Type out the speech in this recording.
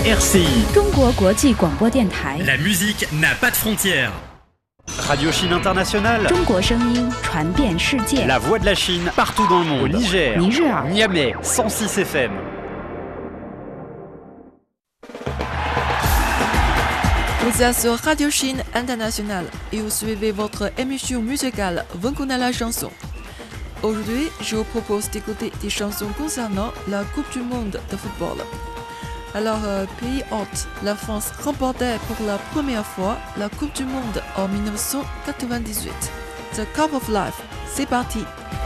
RCI. 中国国际广播电台。 La musique n'a pas de frontières. Radio Chine Internationale. 中国声音传遍世界。 La voix de la Chine partout dans le monde. Au Niger, 尼日尔 Niamey, 106 FM. Vous êtes sur Radio Chine Internationale et vous suivez votre émission musicale Vous connaissez la chanson. Aujourd'hui, je vous propose d'écouter des chansons concernant la Coupe du Monde de football. Alors, pays hôte, la France remportait pour la première fois la Coupe du Monde en 1998. The Cup of Life, c'est parti!